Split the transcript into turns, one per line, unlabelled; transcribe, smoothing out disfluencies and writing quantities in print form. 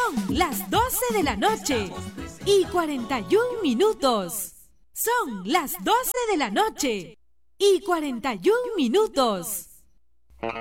Son las 12 de la noche y 41 minutos. Son las 12 de la noche y 41 minutos.